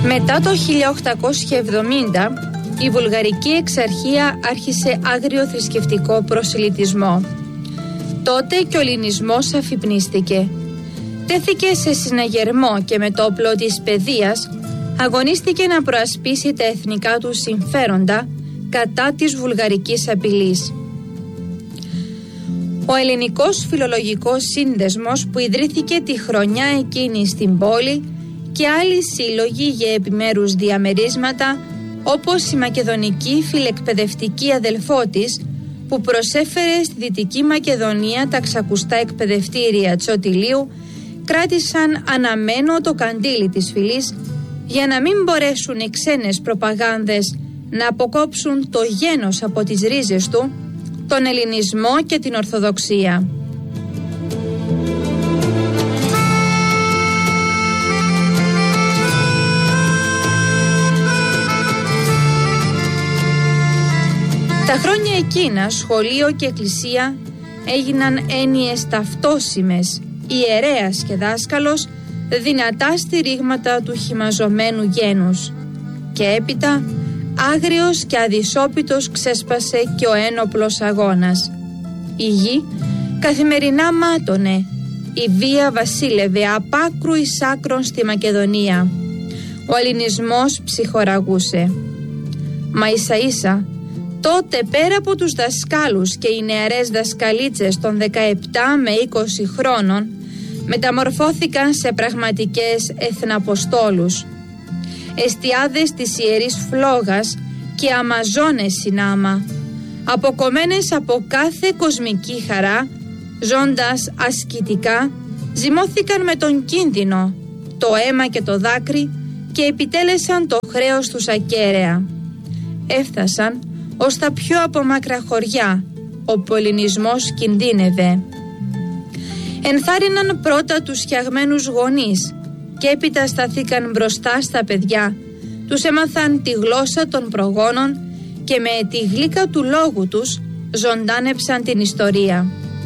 Μετά το 1870, η βουλγαρική εξαρχία άρχισε άγριο θρησκευτικό προσελιτισμό. Τότε και ο ελληνισμός αφυπνίστηκε. Τέθηκε σε συναγερμό και με το όπλο της παιδείας αγωνίστηκε να προασπίσει τα εθνικά του συμφέροντα κατά της βουλγαρικής απειλής. Ο Ελληνικός Φιλολογικός Σύνδεσμος, που ιδρύθηκε τη χρονιά εκείνη στην πόλη, και άλλοι σύλλογοι για επιμέρους διαμερίσματα, όπως η Μακεδονική Φιλεκπαιδευτική Αδελφότης, που προσέφερε στη Δυτική Μακεδονία τα ξακουστά εκπαιδευτήρια Τσοτηλίου, κράτησαν αναμένο το καντήλι της φυλής για να μην μπορέσουν οι ξένες προπαγάνδες να αποκόψουν το γένος από τις ρίζες του, τον ελληνισμό και την Ορθοδοξία. Τα χρόνια εκείνα σχολείο και εκκλησία έγιναν έννοιες ταυτόσιμες, ιερέας και δάσκαλος, δυνατά στηρίγματα του χυμαζωμένου γένους. Και έπειτα άγριος και αδυσόπιτος ξέσπασε και ο ένοπλος αγώνας. Η γη καθημερινά μάτωνε, η βία βασίλευε απ' άκρου εις άκρον στη Μακεδονία. Ο ελληνισμός ψυχοραγούσε. Μα ίσα-ίσα τότε, πέρα από τους δασκάλους και οι νεαρές δασκαλίτσες των 17 με 20 χρόνων, μεταμορφώθηκαν σε πραγματικές εθναποστόλους. Εστιάδες της Ιερής Φλόγας και αμαζόνες συνάμα, αποκομμένες από κάθε κοσμική χαρά, ζώντας ασκητικά, ζυμώθηκαν με τον κίνδυνο, το αίμα και το δάκρυ και επιτέλεσαν το χρέος τους ακέραια. Έφτασαν ως τα πιο απομάκρα χωριά, όπου ο ελληνισμός κινδύνευε. Ενθάρρυναν πρώτα τους φτιαγμένους γονείς και έπειτα σταθήκαν μπροστά στα παιδιά, τους έμαθαν τη γλώσσα των προγόνων και με τη γλύκα του λόγου τους ζωντάνεψαν την ιστορία.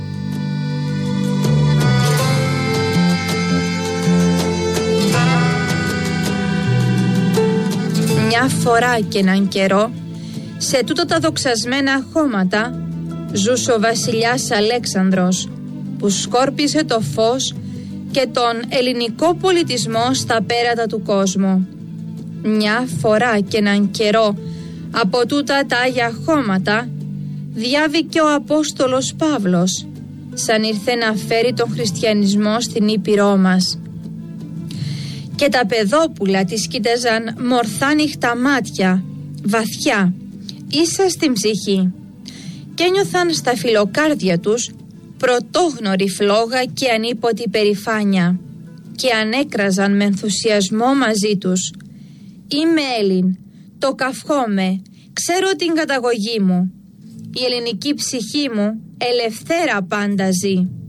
Μια φορά και έναν καιρό, σε τούτα τα δοξασμένα χώματα ζούσε ο βασιλιάς Αλέξανδρος, που σκόρπισε το φως και τον ελληνικό πολιτισμό στα πέρατα του κόσμου. Μια φορά και έναν καιρό, από τούτα τα άγια χώματα διάβηκε ο Απόστολος Παύλος, σαν ήρθε να φέρει τον χριστιανισμό στην Ήπειρό μας. Και τα παιδόπουλα της κοίταζαν μορθά νυχτα μάτια, βαθιά, ίσα στην ψυχή, και ένιωθαν στα φιλοκάρδια τους πρωτόγνωρη φλόγα και ανίποτη περηφάνεια, και ανέκραζαν με ενθουσιασμό μαζί τους: «Είμαι Έλλην, το καυχόμαι, ξέρω την καταγωγή μου, η ελληνική ψυχή μου ελευθέρα πάντα ζει».